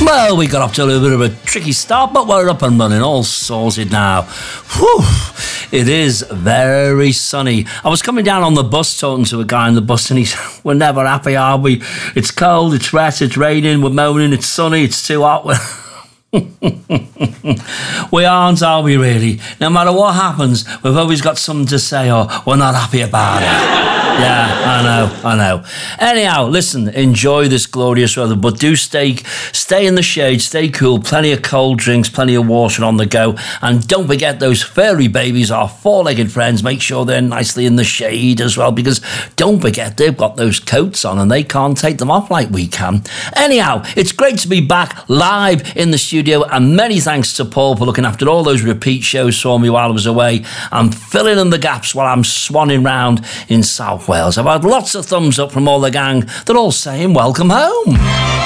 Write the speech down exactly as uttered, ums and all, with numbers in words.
Well, we got up to a little bit of a tricky start, but we're up and running, all sorted now. Whew. It is very sunny. I was coming down on the bus talking to a guy on the bus, and he's, we're never happy, are we? It's cold, it's wet, it's raining, we're moaning, it's sunny, it's too hot. We aren't, are we really? No matter what happens, we've always got something to say, or we're not happy about it. Yeah, I know, I know. Anyhow, listen, enjoy this glorious weather, but do stay stay in the shade, stay cool, plenty of cold drinks, plenty of water on the go, and don't forget those furry babies, our four-legged friends, make sure they're nicely in the shade as well, because don't forget they've got those coats on and they can't take them off like we can. Anyhow, it's great to be back live in the studio, and many thanks to Paul for looking after all those repeat shows for me while I was away and filling in the gaps while I'm swanning round in South Wales. I've had lots of thumbs up from all the gang. They're all saying welcome home.